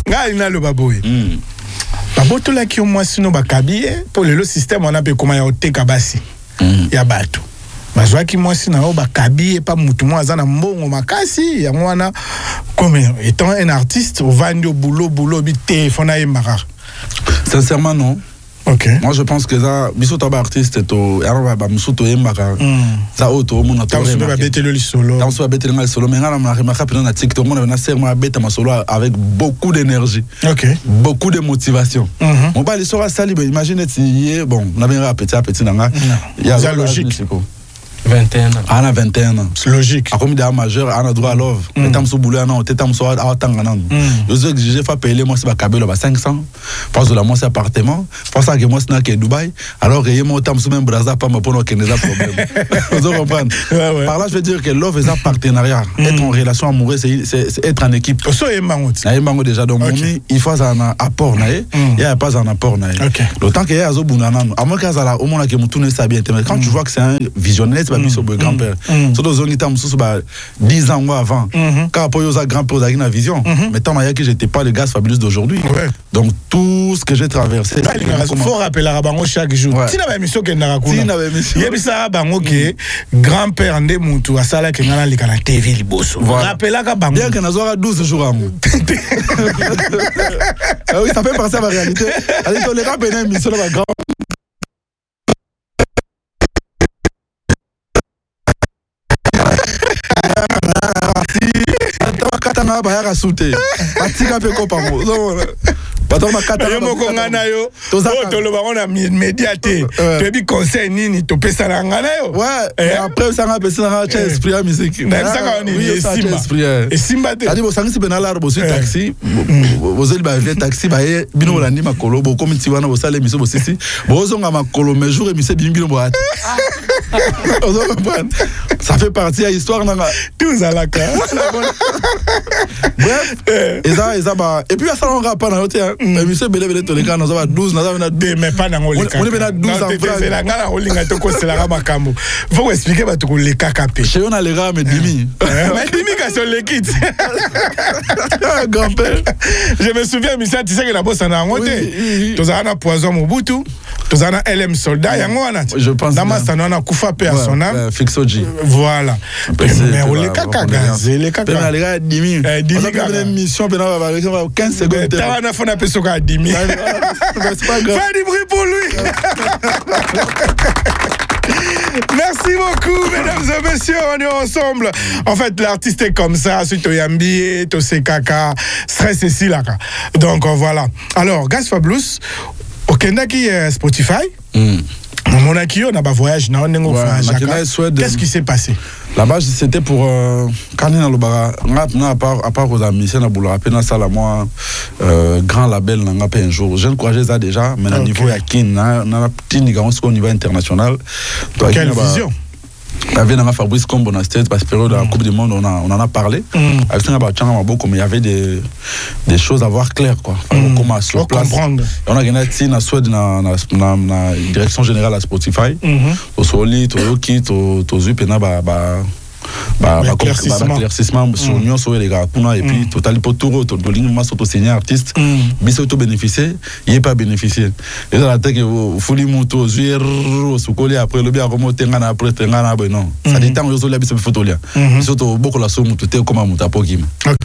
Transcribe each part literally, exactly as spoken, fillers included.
Ngai na le baboy. Baboto la ki moi sino bakabi pour le système on a pe comment ya oteka basi. Ya bato. Bazwa ki moi sina o bakabi pas mutu mo azana mbongo makasi ya mwana comme étant un artiste au vandi au boulot boulot bi téléphone à Mbara. Sincèrement non. Okay. Moi je pense que ça biso taba artiste to alors ba musuto yembaka ça auto mon auto ça va bêter le solo ça va bêter le solo mais ngala ma remarque pendant na TikTok mon na serment bêter ma solo avec beaucoup d'énergie. OK. Beaucoup de motivation. Mm-hmm. Mon ba les sera sali imagine si bon on avait un petit petit nanga il y a la logique vingt et un ans. On a vingt et un ans. C'est logique. A comme des majeur, on a droit à love. Mais tam so boulot non, te tam so a tanga non. Je sais que j'ai fait payer moi c'est pas cabelo ba cinq cents. Parce que là moi c'est appartement. Parce que moi c'est na que Dubaï. Alors que moi tam so même Brazza pas me pour que des problèmes. Vous comprenez? Par là je veux dire que love est un partenariat. Être en relation amoureuse c'est c'est être en équipe. So e mangout. Na e mango déjà donc momi il faut un apport na e. Il y a pas un apport na e. Le temps que y a zo bunana. À moins que ça là au moins que mutu ne sabie mais quand tu vois que c'est un visionnaire c'est sur le grand-père. Surtout zone tam sous dix ans ou avant. Quand après yo grand-père a une vision. Mais tant que j'étais pas le gars fabuleux d'aujourd'hui. Donc tout ce que j'ai traversé. Il faut rappeler la bango chaque jour. Si na ba émission que na raconte. Si na ba émission. Yebisa bango que grand-père ndé mutu asala que ngana likana T V liboso. Rappela ka bango. Bien que nazora douze jours à moi. Ah oui, ça fait partie de la réalité. Allez to le rap une émission la grand katanga ba ya sauter batika pe ko pango bato makata yo moko ngana yo to lo ba on a médiaté to bi conseil nini to pesa na ngana yo ouais et après ça nga pesa na cha esprit à musique na ça ka ni simba et simba te ali bo sangisi benala bo sur taxi bo zeli ba vient taxi ba ye bino la ni makolo bo comme ti wana bo sale miso bo sisi bo zonga makolo mais jour mise bimbino bo at ça fait partie à l'histoire nanga tous à la carte. Bref, et ça et ça bah et puis ça on rap pas na hôtel mais monsieur belé belé to les gars nous avons douze nous avons deux mais pas dans les on est bien douze ans c'est la ngala holinga to ko c'est la makambo faut expliquer ba to les kakapé chez on a les gars mais dimi mais dimi ka sur les kits grand-père je me souviens monsieur tu sais que la bosse na ngote to za na poison mobutu to za na L M soldat yango wana je pense dans ma sana na kufa pe à son âme Fixoji voilà mais on les kaka gazé les kaka les gars dimi dimi une émission quinze secondes t'as na fona peso ka dimi c'est pas grave fais du bruit pour lui. Merci beaucoup, mesdames et messieurs, on est ensemble. En fait, l'artiste est comme ça, suite au Yambi, au Sekaka, stress et silaka. Donc voilà. Alors, Gas Fabulous, au Kendaki Spotify, mon acquis, on a un voyage, on a un voyage. Qu'est-ce qui s'est passé? Là-bas, c'était pour quand on a le bar, à part à part aux amis, on a boulot à peine ça là moi grand label on a pas un jour. J'ai encouragé ça déjà, mais au niveau yakin, on a petit négociation au niveau international. Quelle vision? Avec Fabrice Combo dans cette période de la Coupe du Monde, on, a, on en a parlé. Mm. Avec ça, il y avait des, des choses à voir claires. Quoi. Mm. Comment sur place. Comprendre. On a gagné dans la direction générale à Spotify. Au Soli, au Yoki, au Zup, bah éclaircissement sur nous sur les gars et puis total pour tout tout le ligne masse auto signé artiste biso auto bénéficier il est pas bénéficier et dans la tête que fuli moto zéro sous coller après le bien remonter ngana après ngana non ça dit tant yo la biso photo là surtout beaucoup la somme tout est comme muta pokima.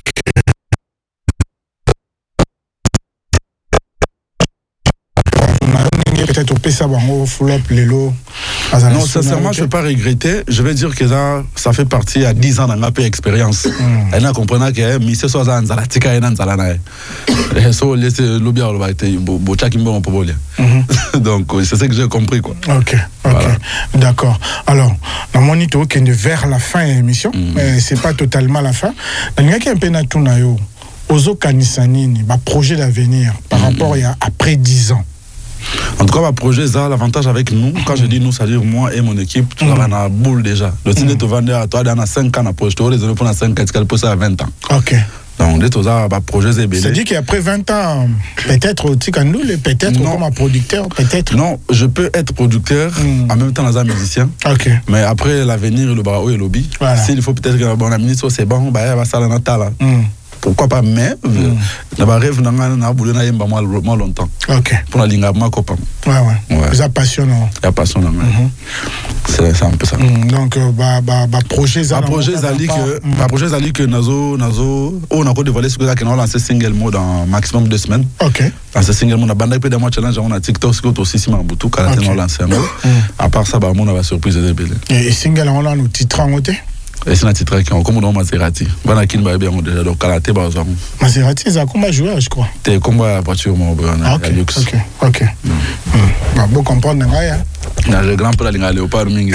Peut-être au Pessa Bango, Flop, Lelo. Non, sincèrement, je ne vais pas regretter. Je vais dire que ça, ça fait partie à dix ans dans ma expérience. Et là, comprenez que Mister Soza Nzala Tika et Nzala Nae. Et ça, laissez l'obia au baïté, Bocha Kimbo en Pobolia. Donc, c'est ça que j'ai compris, quoi. Ok, ok. Voilà. D'accord. Alors, dans mon ito, qui est vers la fin de l'émission, mais ce n'est pas totalement la fin. Il y a un peu de tout, Ozo Kanisanini, un projet d'avenir par rapport à après dix ans. En tout cas, ma projet, ça, l'avantage avec nous, quand je dis nous, c'est-à-dire moi et mon équipe, tout ça, on a boule déjà. Le style de te vendre à toi, on a cinq ans d'approche, tu as les pour cinq ans, tu peux ça à vingt ans. Ok. Donc, les ça, ma projet, c'est bien. C'est-à-dire qu'après vingt ans, peut-être au Tikandou, peut-être comme un producteur, peut-être. Non, je peux être producteur, mm. en même temps, dans un musicien. Ok. Mais après, l'avenir, le barreau et le lobby, voilà. S'il faut peut-être que bon, la ministre, c'est bon, bah, elle va ça, la natale. pourquoi pas, mais na ba rêve nanga na boulé na yemba moi longtemps. OK. Pour la linga ma copain. Ouais ouais. ouais. C'est passionnant. C'est passionnant. C'est c'est un peu ça. Mm, donc bah bah bah projet ça. Projet Zali que bah projet Zali que nazo nazo on a encore dévoilé ce que ça qu'on a lancé single mode en maximum deux semaines. OK. Dans ce single mode on a bandé peu de mois challenge on a TikTok ce que aussi si mabutu quand on a lancé. À part ça bah on a la surprise de belle. Et single on a nous titre en côté. Et c'est un titre qui est comme dans Maserati. Bana kin ba bien déjà donc kalaté ba zo. Maserati ça comment jouer je crois. T'es comme la voiture mon bana. OK. OK. OK. Bah bon comprendre nga. Na le grand pour la linga léopard mingi.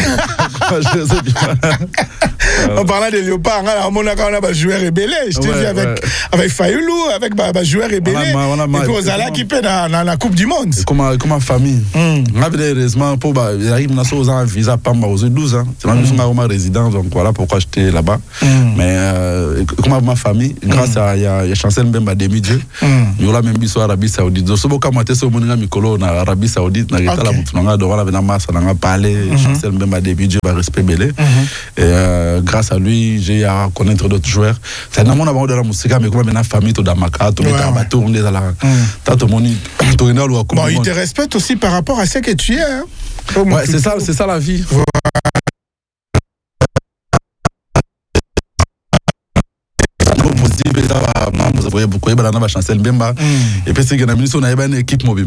En parlant de léopard, on a quand même joueur rébellé. Je te dis avec avec Fayoulou, avec bah joueur rébellé. Et puis Ozala qui paie dans la Coupe du Monde. Comme comme famille. On a heureusement pour bah il arrive na so un visa pamba aux douze ans. C'est même son aroma résident donc voilà pourquoi j'étais là-bas. Mais comme ma famille grâce à il y a Chancel Mbemba demi Dieu. Il y a même biso Arabie Saoudite. Donc so boka maté so moninga mikolo na Arabie Saoudite na reta la mutu nga do wala na massa na parler Chancel Mbemba demi Dieu va respect belé. Et grâce à lui, j'ai à connaître d'autres joueurs. C'est dans mon amour de la musique, mais comme ma famille, tout dans ma carte, tout dans ma tour, on est à la. Tant mon Bon, il te respecte aussi par rapport à ce que tu es. Hein? Ouais, c'est ça, c'est ça la vie. Vous voyez beaucoup de Chancel Mbemba et puis c'est que nous on a une équipe mobile.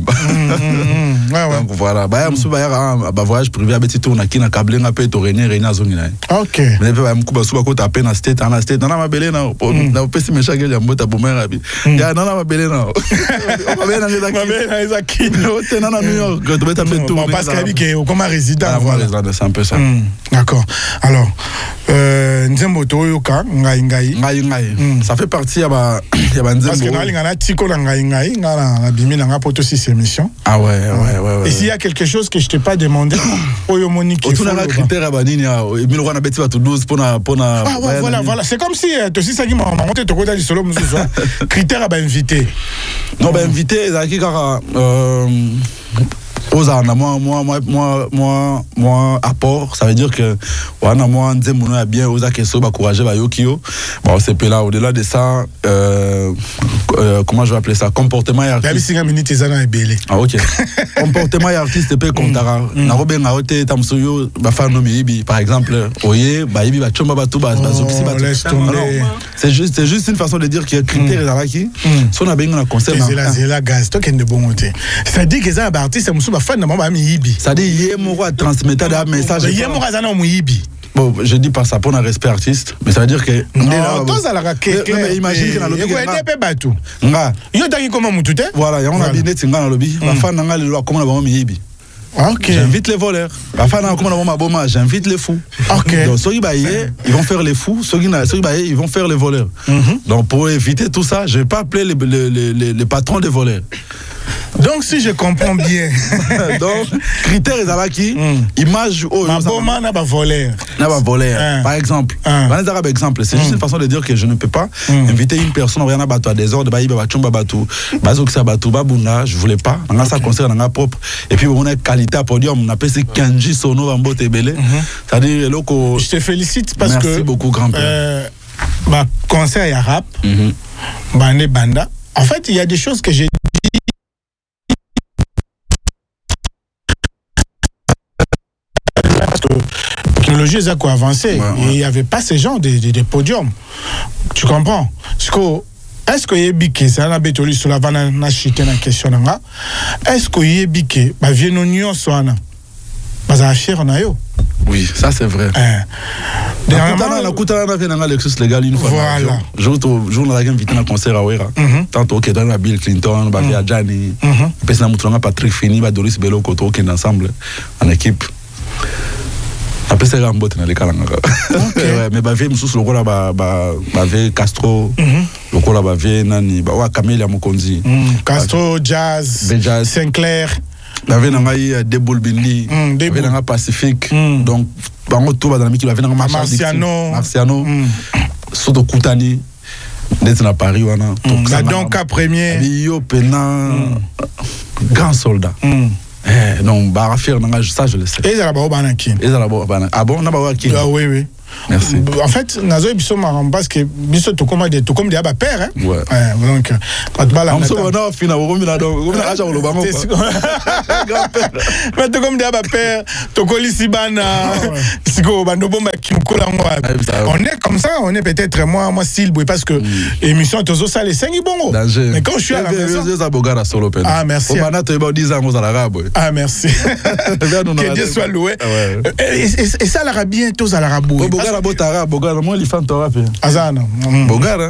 Donc voilà, bah on se va à voyage privé avec tout na kina câble na pe to réunir réunir zone là. OK. Mais ba mkuba suba ko taper na state na state na mabele na na pesi meshage ya mbota bomera bi. Ya na na mabele na. On va bien dans les mabele na za kina. T'es na New York, tu vas taper tout. Parce qu'il dit que comme résident voilà. C'est un peu ça. D'accord. Alors euh Nzembo to yoka ngai ngai. Ngai ngai. Ça fait partie ya ba ya ba Nzembo. Parce que na linga na tiko na ngai ngai ngala na bimi na poto si émission. Ah ouais ouais ouais. Et s'il y a quelque chose que je t'ai pas demandé, Oyo Monique. Autour de la critère ba nini ya milo na beti ba tout douze pour na pour na. Ah ouais, voilà voilà, c'est comme si tu sais ça qui m'a monté to kota di solo mususu. Critère ba invité. Non ba invité ezaki kaka euh Ozana, moi, moi, moi, moi, moi, moi, apport, ça veut dire que, voilà, moi, Nzembo a bien, Oza Keso, bah, courageux, bah, Yokio. Bon, c'est là, au-delà de ça, euh, euh, comment je vais appeler ça, comportement et artiste. Ah, ok. Comportement et artiste, c'est pas Kontara. Narobe Naote, Tamsuyo, bah, Fanomi Ibi, par exemple, Oye, bah, Ibi, bah, Chomba, Batou, bah, Zopsi, bah, c'est juste, c'est juste une façon de dire qu'il y a critères et l'araki. Si on a bien un concert. C'est la, c'est la gaz, toi qui es de bon côté. C'est-à-dire que ça, artiste, c'est fan de moi Ibi. C'est-à-dire Yemora transmettre des messages. Yemora zana mu Ibi. Bon, je dis pas ça pour un respect artiste, mais ça veut dire que non, tous à la raquette. Mais imagine que dans le lobby. Nga. Yo tangi comment mutu te? Voilà, y a on a bien net dans le lobby. La fan nga le comment la bombe Ibi. OK. J'invite les voleurs. La fan comment la bombe bombe, j'invite les fous. OK. Donc ceux qui baillent, ils vont faire les fous, ceux qui ceux qui baillent, ils vont faire les voleurs. Donc pour éviter tout ça, je vais pas appeler les les les les patrons des voleurs. Donc si je comprends bien, donc critères et alaki image oh ma boma n'a pas volé n'a pas volé par exemple par exemple c'est juste une façon de dire que je ne peux pas inviter une personne rien à battre à des ordres baïba bachumba batou bazo ça batou babuna je voulais pas dans ça concert dans propre et puis on a qualité à podium on appelle c'est Kanji Sono Vambo Tebele c'est-à-dire loko je te félicite parce merci que merci beaucoup grand-père euh, bah concert ya rap bande banda en fait il y a des choses que j'ai la technologie est quoi avancée. Ouais, ouais. Et il n'y avait pas ce genre de, de, de podium. Tu comprends? Est-ce que y biké ça na betoli sur la vana na chité na question nga? Est-ce que y biké ba vieno nyon soana? Ba za cher na yo. Oui, ça c'est vrai. Eh. Dernièrement, la coutana na vena Lexus légal une fois. Voilà. Jour jour na la invité na concert à Wera. Tantôt que dans Bill Clinton, ba via Gianni. Puis na mutlanga Patrick Fini, ba Doris Bello Koto qui ensemble en équipe. Après c'est un botte dans les calanga. Ouais, mais bah vie mususu lokola ba ba ba vie Castro, lokola ba vie nani ba wa Camélia Mokonzi. Castro Jazz, Sinclair. Ba vie nanga Deboul Bindi, ba vie nanga Pacifique. Donc bango tout ba dans miki ba vie nanga Marciano, Marciano. Soto Koutani. D'être à Paris wana. Donc cas premier. Yo Pena grand soldat. Eh, donc, bah, faire ça, je le sais. Et ça là-bas, Banakin. Et ça là-bas, Banakin. Ah bon, on a pas qui? Ah oui, oui. Merci. En fait, nazo et biso marrant parce que biso to comme des to comme des aba père hein. Ouais. Ouais, donc pas de balle à mettre. On se voit fina au mina donc on a aja au bango. Grand-père. Mais to comme des aba père, to koli sibana, siko bando bomba ki mukola ngwa. On est comme ça, on est peut-être moi moi style parce que émission tozo ça les cinq bongo. Mais quand je suis à la maison ah merci. On a te dix ans aux arabes. Ah merci. Que Dieu soit loué. Et ça la bien tous à l'arabe. Bogara botara, bogara moi les fans t'aura fait. Azana. Bogara.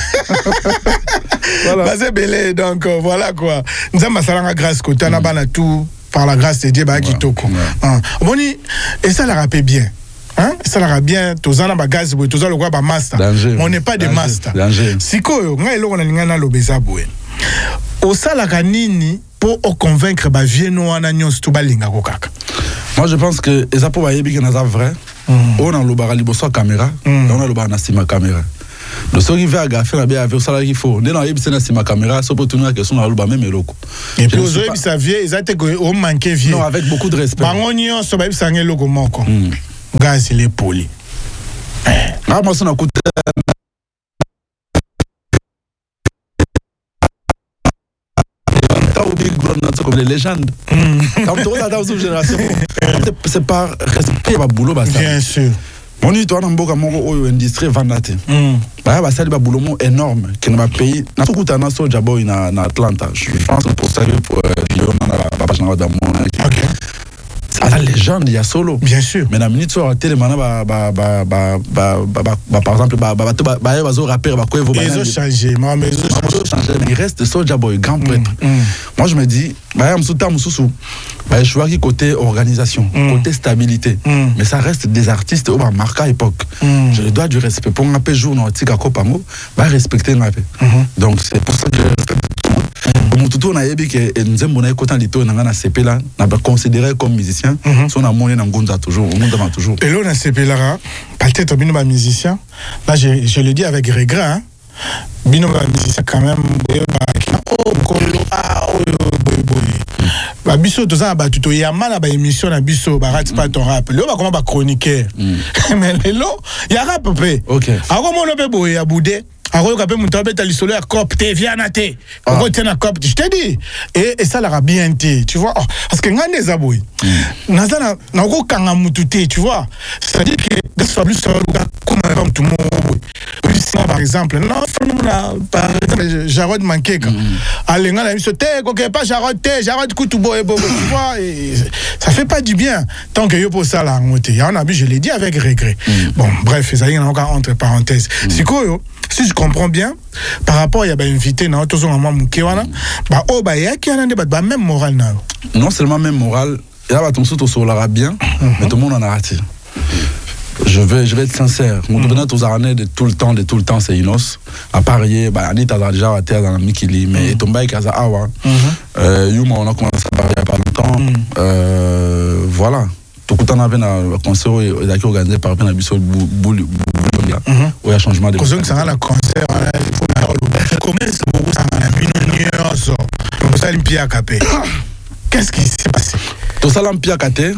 Voilà. Basé belé donc voilà quoi. Nous avons salanga grâce côté on a bana tout par la grâce de Dieu ba kitoko. Boni et ça la rappelle bien. Hein? Ça la bien, tous en bagage, tous en le quoi ba master. On n'est pas des masters. Siko, nga elo na lingana lobeza boye. Au sala kanini pour convaincre ba vieno ana nyos to balinga ko kaka. Moi je pense que eza pour ba yebi que naza vrai. On a lobara liboso caméra, on a lobara na sima caméra. Le soir qui va gaffer la bien avec ça là qu'il faut. Né na yebi c'est na sima caméra, so pour tourner que son na loba même eloko. Et puis aux yebi ça vie, ils étaient au manquer vie. Non, avec beaucoup de respect. Bangonio so ba yebi ça ngelo ko moko. Gaz il est poli. Ah moi ça na coûté comme les légendes. Quand tu regardes dans une génération, c'est par respect à boulot. Bien sûr. Mon histoire dans beaucoup de industrie vandate. Bah bah ça c'est un boulot énorme qui nous a payé. Na tout coûte na so jabo na na Atlanta. Je pense que pour ça que pour Lyon na la page na dans mon. OK. À la légende il y a solo. Bien sûr. Mais la minute sur télé mana ba ba ba ba ba par exemple ba ba ba ba ba rapper ba quoi vous ils ont changé moi mais ils ont changé il reste Soulja Boy grand prêtre. Moi je me dis bah am souta mususu bah je vois qui côté organisation côté stabilité mais ça reste des artistes au ba marqué à époque. Je leur dois du respect pour un peu jour dans tika kopango bah respecter na peu. Donc c'est pour ça que je respecte tout le monde. Mututu na yebi que nzembo na ekotan lito na na C P là na ba considéré comme musicien son amour na ngonda toujours ngonda va toujours et là na C P là peut-être bino ba musicien là je je le dis avec regret hein bino ba musicien quand même oh kolo ah oh boy boy ba biso to za ba tuto ya mala ba émission na biso ba rate pas ton rap le ba comment ba chroniqueur mais lelo ya rap peu OK ako mo no pe boy ya boudé alors que mon tabet à l'isolo à cop te viens à te on retient à cop je te dis et et ça l'aura bien été tu vois parce que ngane zaboui nazana na ko kanga mutute tu vois c'est à dire que de soit plus comme comme tout le monde par exemple non par exemple Jarod manqué allez ngana mi sauter que pas Jarod te Jarod kutu boy boy tu vois ça fait pas du bien tant que yo pour ça là monter il y en a vu je l'ai dit avec regret bon bref ça y est encore entre parenthèses c'est quoi si je comprends bien par rapport il y a ben invité na tous on maman mukewana ba oh ba ya ki anande ba même moral na non seulement même moral il y a ba ton surtout sur l'arabien mais tout le monde en a raté. Je vais, je vais être sincère. Mon gouvernement aux arnais de tout le temps, de tout le temps, c'est Inos. À parier, bah, Anita a déjà à terre dans la Mikili, mais Tomba et Kaza Awa. Yuma, on a commencé à parler il n'y a pas longtemps. Euh, voilà. Tout le temps, on a un concert qui est organisé par un abisso Bouli, où il y a changement de. Quand on a un concert, comment est-ce que vous avez un capé? Qu'est-ce qui s'est passé? Tout ça, l'Empire Kate.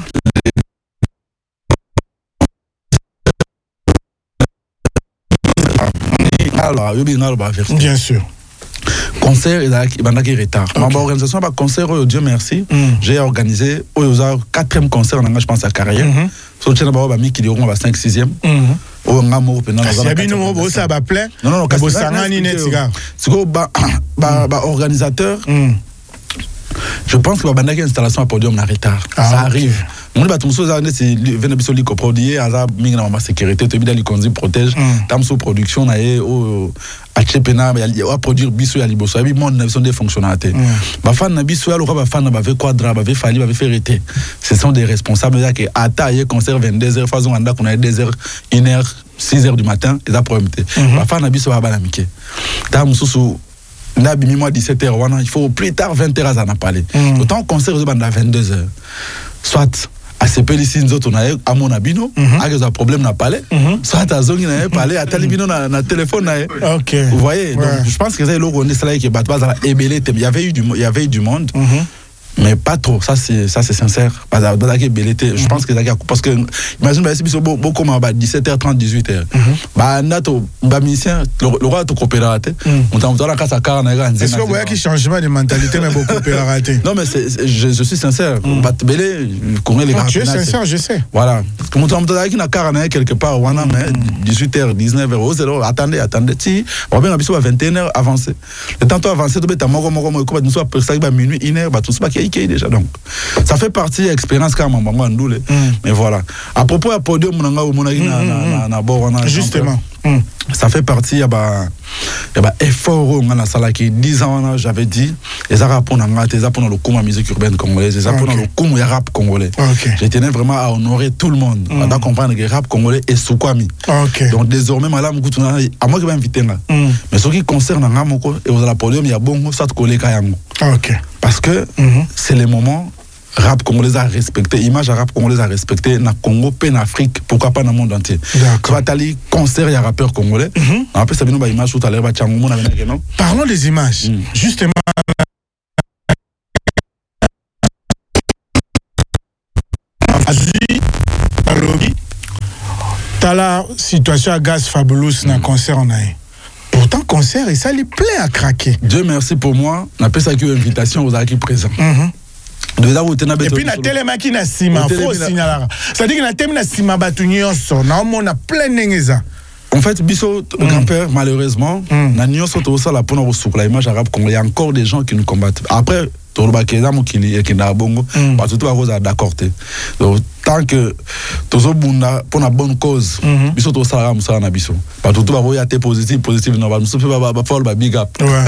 Bien sûr. Concert, il y a un retard. Ma organisation, concert, Dieu merci, j'ai organisé au quatrième concert, je pense, à carrière. Sur le channel, il y a cinq sixième. Oh, on a mort pendant la zone. Ça va plein. Non, non, non. C'est quoi, organisateur. Je pense que la installation à podium est en retard. Ça arrive. Mon ba tumso za c'est vena biso liko produire aza mingi na ma sécurité to bida likonzi protège tamso production na e o achepena ya produire biso ya liboso abi monde na sont des fonctionnalités ba fan na biso ya lo ba fan ba ve quadra ba ve fali ba ve ferité ce sont des responsables là que ata ye concert vingt-deux heures façon anda qu'on a deux heures une heure six heures du matin et ça problème ba fan na biso ba ba na mike tamso na bimi moi dix-sept heures wana il faut plus tard vingt heures à na parler autant concert ba na vingt-deux heures soit à ces pélicines autres on a à mon abino a des problèmes n'a parlé soit à zone n'a parlé à talibino na na téléphone na OK vous voyez donc je pense que c'est le on est là qui bat pas à ébélé il y avait eu du il y avait eu du monde mais pas trop, ça c'est ça c'est sincère. Je pense que parce que imagine bah si beaucoup comme à dix-sept heures trente dix-huit heures. Bah nato bah musicien le roi to coopérateur. On t'a dans la casse à car na ganze. Est-ce que vous voyez qu'il changement de mentalité mais beaucoup coopérateur. Non mais c'est je, je suis sincère. Bah belé connaît les gars. Je suis sincère, je sais. Voilà. Comme on t'a dans la car na quelque part wana mais dix-huit heures dix-neuf heures zéro attendez attendez si on va bien à vingt et une heures avancé. Le temps avancé to beta moko moko moko nous soit ça va minuit une heure bah tout ça déjà donc ça fait partie expérience quand même maman ndoule mais voilà à propos à podium nanga o monaki na na na borona justement ça fait partie ya ba ya ba effort nga na salaki dix ans j'avais dit les arabes pour nanga les arabes pour le coup musique urbaine congolaise les arabes pour le coup ya rap congolais je tenais vraiment à honorer tout le monde à comprendre que rap congolais est soukwami donc désormais madame kutuna à moi qui va inviter là mais ce qui concerne nga moko et aux la podium ya bongo ça te coller kayango OK parce que mm-hmm. c'est les moments rap congolais a respecté, image rap congolais a respecté na Congo, en Afrique, pourquoi pas dans le monde entier. Tu vas t'aller concert il y a rappeur congolais. Mm-hmm. Après ça vient nous image tout à l'heure Tchangoumou na non. Parlons des images. Mm. Justement Asie Alobi t'as la situation à Gaz Fabulous na concert on a. Pourtant, concert, et ça lui plaît à craquer. Dieu merci pour moi. On appelle ça une invitation aux acquis présents. Mm-hmm. Et puis, na téléma qui na sima, faut signaler. C'est-à-dire que na téléma na sima batunyo so, na on a plein d'engeza. En fait, Bisso, mm. grand-père, malheureusement, mm. na nyo so to ça la pona au la image arabe congolais, il y a encore des gens qui nous combattent. Après, Toroba Keza Mokili et Kenda Bongo, parce que tout à cause d'accord. Donc, tant que Tozo Bunda, pour la bonne cause, Bisso to ça Moussa na Bisso. Parce que tout à cause été positif, positif, non, Moussa fait ba fall ba big up.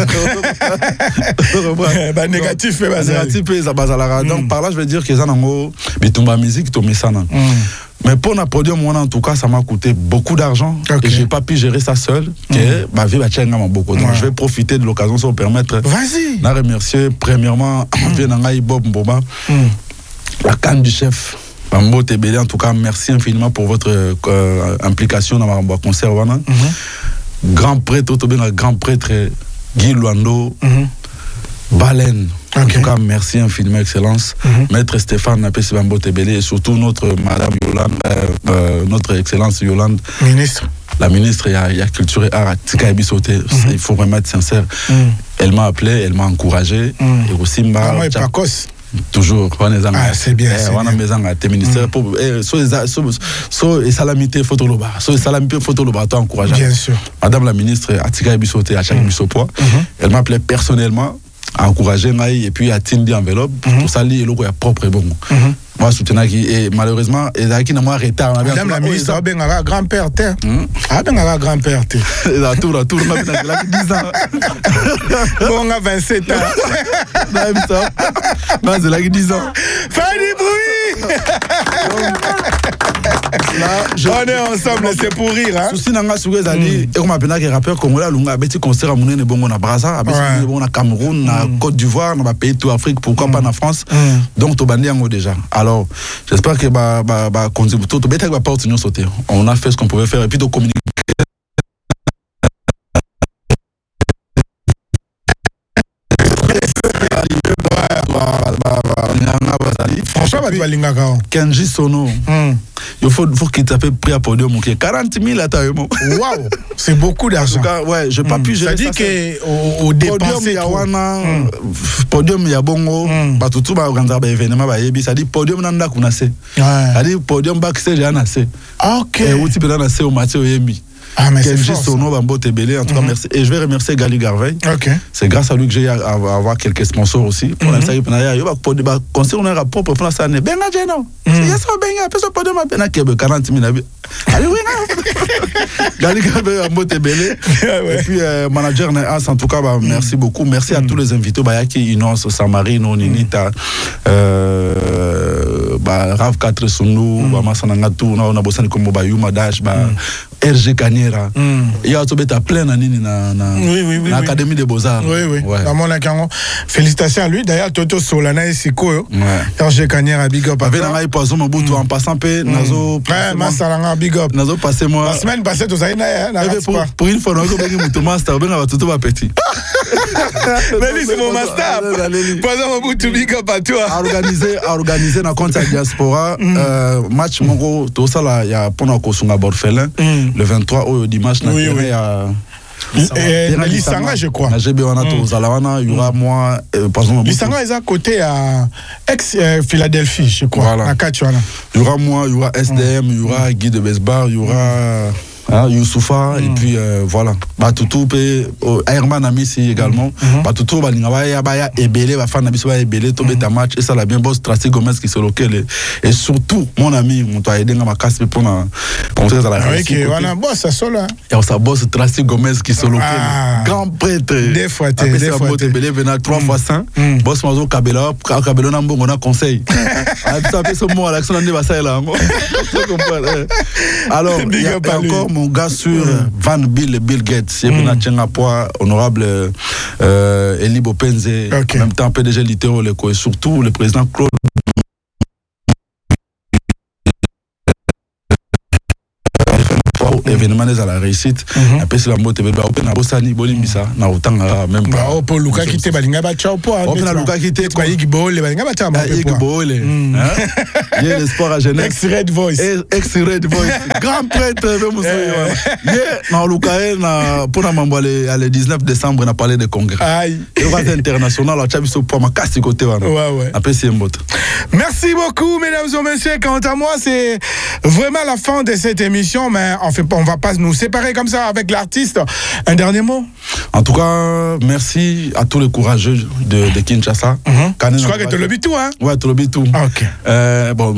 Ba négatif fait ba négatif fait ça bazalara. Donc par là je veux dire que ça nango bitumba musique to mesana. Mais pour la podium, moi, en tout cas, ça m'a coûté beaucoup d'argent. Okay. Et je n'ai pas pu gérer ça seul. Mm. Que ma vie va changer beaucoup. Donc, ouais. Je vais profiter de l'occasion sans permettre. Vas-y. De remercier, premièrement, mm. Bob Mboba, mm. la canne du chef. Bambo Tebele, en tout cas, merci infiniment pour votre euh, implication dans ma concert. Mm-hmm. Grand prêtre, grand prêtre Guy Luando, mm-hmm. Baleine. Okay. En tout cas, merci infiniment, Excellence. Mm-hmm. Maître Stéphane Napesi Bambo Tebele et surtout notre Madame Yolande, euh, euh, notre Excellence Yolande. Ministre. La ministre, il y a, il y a culture et art, Tika Ebisoté. Mm-hmm. Il faut vraiment être sincère. Mm-hmm. Elle m'a appelé, elle m'a encouragé. Mm-hmm. Et aussi, m'a. Ah, ouais, précoce. Toujours. Ah, c'est bien. On a besoin de ministère pour. So et salamité photo loba. So et salamité photo loba. Toi encourageant. Bien sûr. Madame la ministre, Tika Ebisoté, à chaque Ebisopo. Elle m'a appelé personnellement. À encourager et puis à Tindi enveloppe mm-hmm. tout ça lié logo ya propre bon mm-hmm. moi soutenir qui et malheureusement et là qui n'a moi retard madame la ministre a ben un grand-père terre a ben un grand-père terre la tour la tour on a là dix ans bon on a vingt-sept ans même ça mais c'est là qui dix ans fais du bruit là je... on est ensemble c'est pour rire hein souci nanga souga zali et on m'appelle que rappeur congolais lunga beti concert à monene bongo na Brazza à beti bongo na Cameroun na Côte d'Ivoire dans pays tout Afrique pourquoi pas en France donc to bandi yango déjà alors j'espère que bah bah bah contribuer to beta va pas obtenir sauter on a fait ce qu'on pouvait faire et puis de communiquer Franchement, Kenji Sono, il faut, faut qu'il t'appelle prix à podium, quarante mille à ta Waouh, c'est beaucoup d'argent. En tout cas, ouais, je n'ai pas pu gérer ça. C'est-à-dire qu'au podium, il y a Wana, podium, il y a Bongo, bah tout tout, bah, organiser un événement, bah, ça dit podium, nanda kunase. Ça dit podium, backstage, il y a nase. Ok. Et où tu peux nase au Mathieu Yembi. Ah, mais c'est fort. Son nom, Bambo Tebele, en tout cas, mm-hmm. merci. Et je vais remercier Gali Garveil. Okay. C'est grâce à lui que j'ai à, à avoir quelques sponsors aussi. Pour l'instant, il y a un conseil, on a un rapport pour faire ça. Ben, non. Il y a ça, ben, il y a ça, pas de ma peine. Il y a quarante mille. Allez, oui, Gali Garveil, Bambo Tebele. Et puis, euh, manager Néas, en tout cas, bah, merci beaucoup. Merci à tous les invités. Bayaki, Inos, Samarino, Ninita, euh, bah Rav quatre Sunu ba masananga tu na na bosani comme ba Yuma Dash ba R G Kanyera il y a tout beta plein na nini na na na académie des beaux-arts. Oui oui à mon akango félicitations à lui d'ailleurs Toto Solana et Siko R G Kanyera big up avec na poison Mobutu en passant pe nazo ouais masalanga big up nazo passer moi la semaine passée tu sais na pour pour une fois nazo bengi mutu master benga ba tout ba petit mais lui c'est mon master poison Mobutu big up à toi organiser organiser na compte à diaspora match mongo tout ça là il y a pendant ko sunga borfelin le vingt-trois au dimanche na il y a Lisanga je crois na G B wana to zalawana il y aura moi par exemple Lisanga est à côté à ex Philadelphie je crois à Kachwana il y aura moi il y aura S D M il y aura Guy de Besbar il y aura Hein, Youssoufa mm. et puis euh, voilà Batutu pe oh, Herman Amissi également mm-hmm. Batutu balinga baya baya ebele ba fan biso ba ebele to beta match et ça la bien boss Tracy Gomez qui se local et surtout mon ami mon toi aider ma casse pour na commencer à la réussite oui on a boss ça solo et on sa boss Tracy Gomez qui se local ah. grand prêtre des fois des fois ebele venant trois fois cent boss mazo Kabela Kabela na mbongo na conseil ah ça fait ce mot l'action de basa là alors il y a encore mon gars sur mmh. Van Bill et Bill Gates, c'est mmh. Tchenga Poa, honorable euh, Eli Bopenze, okay. En même temps P D G Littéro Leko et surtout le président Claude événement à la réussite après c'est la moto bébé open na bosani bolimbisa na utanga même pas oh pour Luka kité balinga ba chao po open na Luka kité quoi yiki bole balinga ba chao po yiki bole hein il y a l'espoir à jeunesse ex red voice ex red voice grand prêtre même yeah na Luka na pour na mambo le dix-neuf décembre on a parlé de congrès aïe et va international la chabiso pour ma casse côté wana ouais ouais après c'est mbot merci beaucoup mesdames et messieurs quant à moi c'est vraiment la fin de cette émission mais on fait on va pas nous séparer comme ça avec l'artiste. Un dernier mot? En tout cas, merci à tous les courageux de, de Kinshasa. Mm-hmm. Je crois que tu le tout, hein? Ouais, tu le tout. Ok. Euh, bon,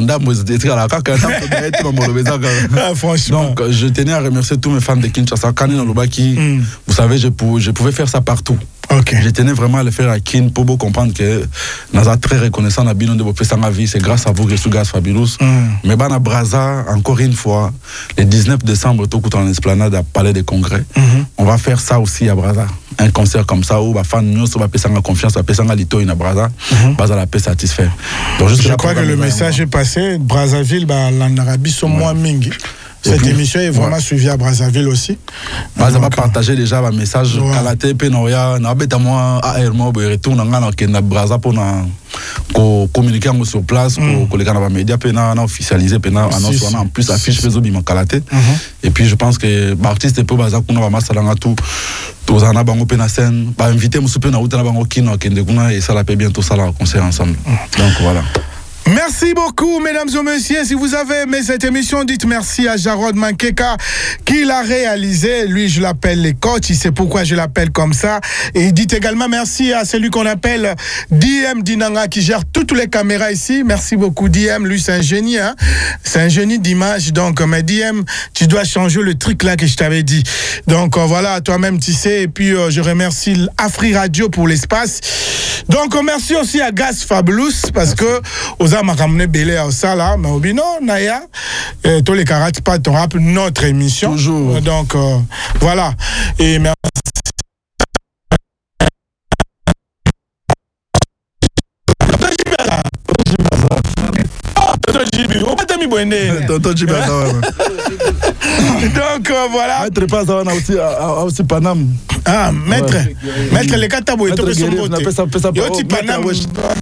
ah, franchement. Donc, je tenais à remercier tous mes fans de Kinshasa. Mm. Vous savez, je pouvais, je pouvais faire ça partout. Okay. Je tenais vraiment à le faire à Kin pour vous comprendre que nous sommes très reconnaissants de Bino de vos vie. C'est grâce à vous que je suis Gaz Fabulous. Mm. Mais Bana Braza, encore une fois, le dix-neuf décembre, tout en esplanade à Palais des Congrès, mm-hmm. on va faire ça aussi à Braza. Un concert comme ça où les fans nous va passer en confiance, va passer en lito in Braza, Braza la paix satisfait. Donc je crois que le message est passé. Brazzaville, bah l'Arabie sont moins mingi. Cette puis, émission est vraiment ouais. suivie à Brazzaville aussi. Bah, ça va partager déjà le message. Kalaté, Penoya, Nabeta moi, A R mo, retourne en Brazza pour communiquer sur place, pour les canaux médias, pour officialiser, pour annoncer en plus affiche réseau bima Kalaté. Et puis je pense que l'artiste peut baser qu'on va masser dans tout. Tous en abango pena scène, bah inviter mon souper na route na bango kino kendekuna et ça la paie bientôt ça là concert ensemble. Donc voilà. Merci beaucoup, mesdames et messieurs. Si vous avez aimé cette émission, dites merci à Jarod Mankeka qui l'a réalisé. Lui, je l'appelle les coachs. Il sait pourquoi je l'appelle comme ça. Et dites également merci à celui qu'on appelle D M Dinanga qui gère toutes les caméras ici. Merci beaucoup, D M. Lui, c'est un génie. Hein? C'est un génie d'image. Donc, mais D M, tu dois changer le truc là que je t'avais dit. Donc, euh, voilà, toi-même, tu sais. Et puis, euh, je remercie Afri Radio pour l'espace. Donc, merci aussi à Gaz Fabulous parce que aux m'a ramené belé à ça là mais obino naya euh, tous les carats pas ton rap notre émission toujours. Donc euh, voilà et merci. Donc euh, voilà. Maître pas ça on a aussi aussi Panam. Ah maître maître les quatre tabous et tout ça